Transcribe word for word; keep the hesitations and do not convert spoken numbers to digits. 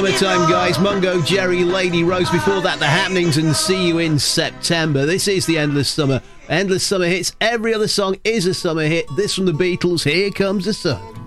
Summertime, guys. Mungo, Jerry, Lady Rose. Before that, The Happenings and See You in September. This is the Endless Summer. Endless Summer hits. Every other song is a summer hit. This from the Beatles. Here Comes the Sun.